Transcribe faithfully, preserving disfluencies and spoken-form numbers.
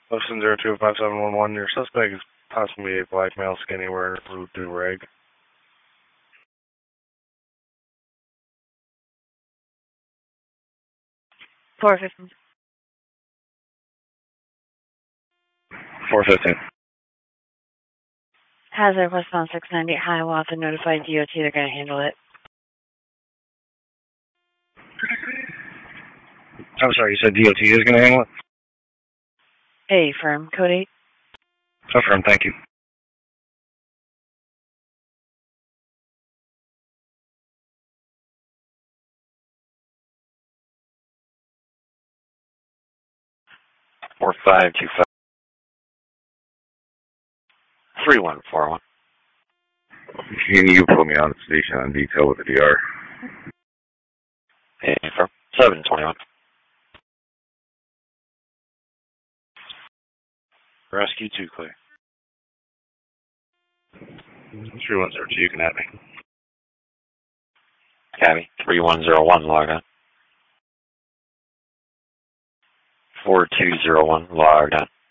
Listen zero two five seven one one. Your suspect is possibly a black male, skinny, wearing a blue do rag. four fifteen. four fifteen. Hazard westbound six ninety Hiawatha notified D O T they're going to handle it. I'm sorry, you said D O T is going to handle it? Hey, firm, code eight. Affirm, thank you. Four five two five three one four one. Can you put me on the station on detail with the D R? Hey, firm. Seven twenty one. Rescue two clear. three one zero two, you can have me. Cabby. Three one zero one logged on. Four two zero one logged on.